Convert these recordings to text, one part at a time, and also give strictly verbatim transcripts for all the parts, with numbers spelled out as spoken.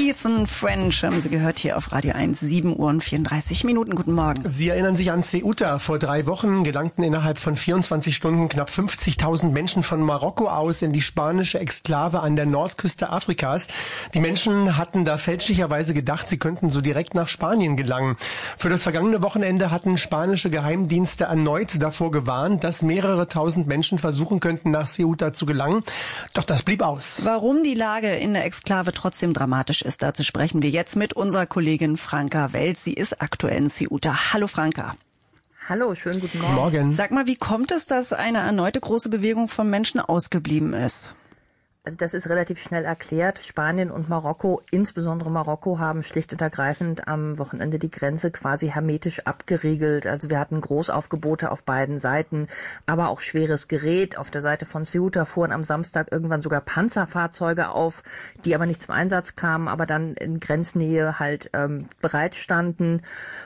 Ethan French haben Sie gehört hier auf Radio eins, sieben Uhr und vierunddreißig Minuten. Guten Morgen. Sie erinnern sich an Ceuta. Vor drei Wochen gelangten innerhalb von vierundzwanzig Stunden knapp fünfzigtausend Menschen von Marokko aus in die spanische Exklave an der Nordküste Afrikas. Die Menschen hatten da fälschlicherweise gedacht, sie könnten so direkt nach Spanien gelangen. Für das vergangene Wochenende hatten spanische Geheimdienste erneut davor gewarnt, dass mehrere tausend Menschen versuchen könnten, nach Ceuta zu gelangen. Doch das blieb aus. Warum die Lage in der Exklave trotzdem dramatisch ist, dazu sprechen wir jetzt mit unserer Kollegin Franka Welz. Sie ist aktuell in Ceuta. Hallo Franka. Hallo, schönen guten Morgen. Morgen. Sag mal, wie kommt es, dass eine erneute große Bewegung von Menschen ausgeblieben ist? Also das ist relativ schnell erklärt. Spanien und Marokko, insbesondere Marokko, haben schlicht und ergreifend am Wochenende die Grenze quasi hermetisch abgeriegelt. Also wir hatten Großaufgebote auf beiden Seiten, aber auch schweres Gerät. Auf der Seite von Ceuta fuhren am Samstag irgendwann sogar Panzerfahrzeuge auf, die aber nicht zum Einsatz kamen, aber dann in Grenznähe halt ähm, bereit standen.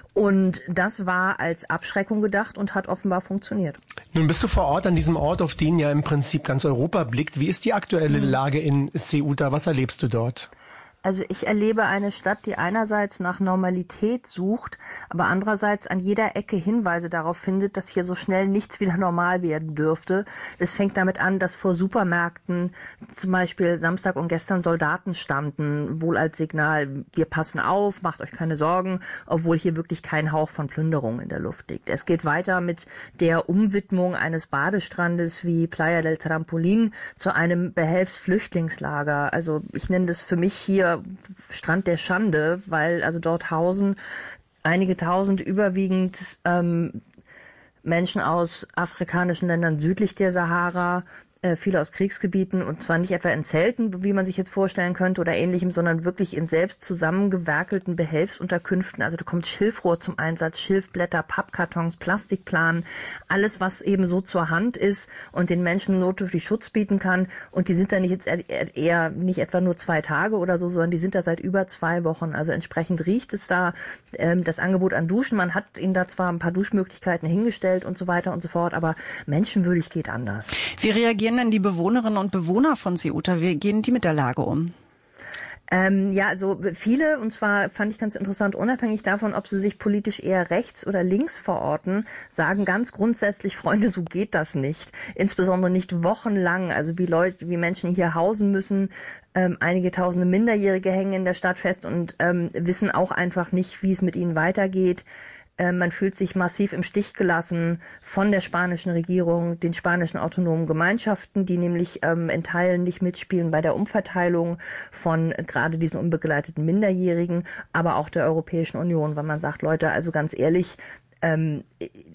Und das war als Abschreckung gedacht und hat offenbar funktioniert. Nun bist du vor Ort an diesem Ort, auf den ja im Prinzip ganz Europa blickt. Wie ist die aktuelle Lage in Ceuta? Was erlebst du dort? Also ich erlebe eine Stadt, die einerseits nach Normalität sucht, aber andererseits an jeder Ecke Hinweise darauf findet, dass hier so schnell nichts wieder normal werden dürfte. Es fängt damit an, dass vor Supermärkten zum Beispiel Samstag und gestern Soldaten standen, wohl als Signal, wir passen auf, macht euch keine Sorgen, obwohl hier wirklich kein Hauch von Plünderung in der Luft liegt. Es geht weiter mit der Umwidmung eines Badestrandes wie Playa del Trampolín zu einem Behelfsflüchtlingslager. Also ich nenne das für mich hier Strand der Schande, weil also dort hausen einige tausend überwiegend ähm, Menschen aus afrikanischen Ländern südlich der Sahara, äh, viele aus Kriegsgebieten und zwar nicht etwa in Zelten, wie man sich jetzt vorstellen könnte oder ähnlichem, sondern wirklich in selbst zusammengewerkelten Behelfsunterkünften. Also da kommt Schilfrohr zum Einsatz, Schilfblätter, Pappkartons, Plastikplanen, alles, was eben so zur Hand ist und den Menschen notdürftig Schutz bieten kann. Und die sind da nicht jetzt eher nicht etwa nur zwei Tage oder so, sondern die sind da seit über zwei Wochen. Also entsprechend riecht es da ähm, das Angebot an Duschen. Man hat ihnen da zwar ein paar Duschmöglichkeiten hingestellt und so weiter und so fort, aber menschenwürdig geht anders. Wie reagieren denn die Bewohnerinnen und Bewohner von Ceuta? Wie gehen die mit der Lage um? Ähm, ja, also viele, und zwar fand ich ganz interessant, unabhängig davon, ob sie sich politisch eher rechts oder links verorten, sagen ganz grundsätzlich, Freunde, so geht das nicht. Insbesondere nicht wochenlang, also wie Leute, wie Menschen hier hausen müssen. Ähm, einige tausende Minderjährige hängen in der Stadt fest und ähm, wissen auch einfach nicht, wie es mit ihnen weitergeht. Man fühlt sich massiv im Stich gelassen von der spanischen Regierung, den spanischen autonomen Gemeinschaften, die nämlich ähm, in Teilen nicht mitspielen bei der Umverteilung von äh, gerade diesen unbegleiteten Minderjährigen, aber auch der Europäischen Union, weil man sagt, Leute, also ganz ehrlich, ähm,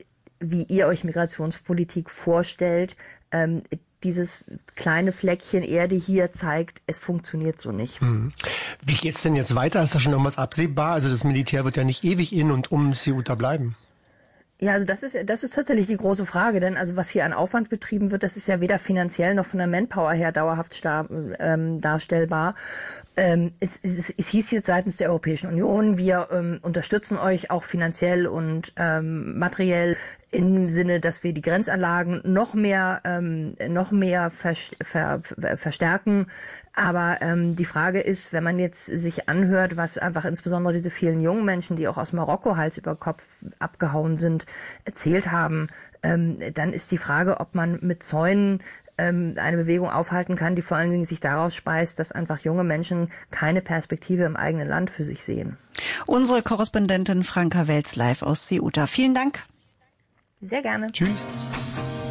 wie ihr euch Migrationspolitik vorstellt, ähm, dieses kleine Fleckchen Erde hier zeigt, es funktioniert so nicht. Hm. Wie geht's denn jetzt weiter? Ist da schon irgendwas absehbar? Also das Militär wird ja nicht ewig in und um Ceuta bleiben. Ja, also das ist das ist tatsächlich die große Frage, denn also was hier an Aufwand betrieben wird, das ist ja weder finanziell noch von der Manpower her dauerhaft star, ähm, darstellbar. Ähm, es, es, es hieß jetzt seitens der Europäischen Union, wir ähm, unterstützen euch auch finanziell und ähm, materiell im Sinne, dass wir die Grenzanlagen noch mehr ähm, noch mehr ver, ver, verstärken. Aber ähm, die Frage ist, wenn man jetzt sich anhört, was einfach insbesondere diese vielen jungen Menschen, die auch aus Marokko Hals über Kopf abgehauen sind, erzählt haben, ähm, dann ist die Frage, ob man mit Zäunen ähm, eine Bewegung aufhalten kann, die vor allen Dingen sich daraus speist, dass einfach junge Menschen keine Perspektive im eigenen Land für sich sehen. Unsere Korrespondentin Franka Welz live aus Ceuta. Vielen Dank. Sehr gerne. Tschüss.